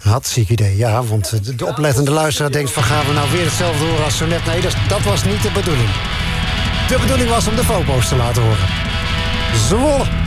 Hartstikke idee, ja. Want de oplettende luisteraar denkt van... gaan we nou weer hetzelfde horen als zo net? Nee, dat was niet de bedoeling. De bedoeling was om de fopo's te laten horen. Zwolle.